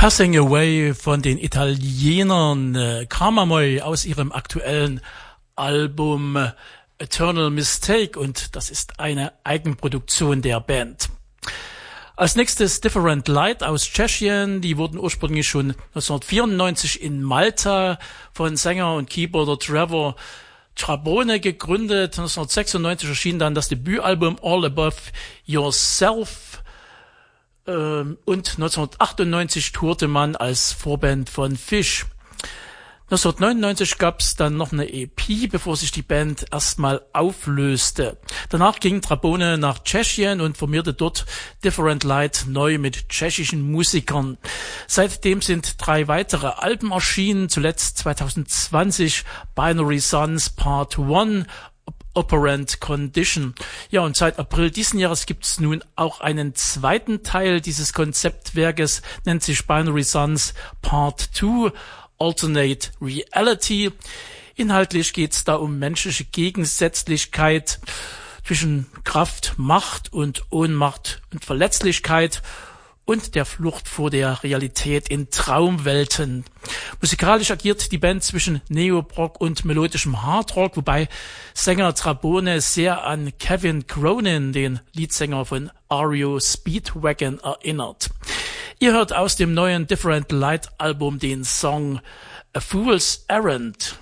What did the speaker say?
Passing Away von den Italienern kam einmal aus ihrem aktuellen Album Eternal Mistake und das ist eine Eigenproduktion der Band. Als nächstes Different Light aus Tschechien. Die wurden ursprünglich schon 1994 in Malta von Sänger und Keyboarder Trevor Trabone gegründet. 1996 erschien dann das Debütalbum All Above Yourself. Und 1998 tourte man als Vorband von Fish. 1999 gab es dann noch eine EP, bevor sich die Band erstmal auflöste. Danach ging Trabone nach Tschechien und formierte dort Different Light neu mit tschechischen Musikern. Seitdem sind 3 weitere Alben erschienen, zuletzt 2020 Binary Sons Part 1, Operant Condition. Ja, und seit April diesen Jahres gibt es nun auch einen zweiten Teil dieses Konzeptwerkes, nennt sich Binary Sons Part 2, Alternate Reality. Inhaltlich geht es da um menschliche Gegensätzlichkeit zwischen Kraft, Macht und Ohnmacht und Verletzlichkeit und der Flucht vor der Realität in Traumwelten. Musikalisch agiert die Band zwischen Neoprog und melodischem Hardrock, wobei Sänger Trabone sehr an Kevin Cronin, den Leadsänger von REO Speedwagon, erinnert. Ihr hört aus dem neuen Different Light Album den Song A Fool's Errand.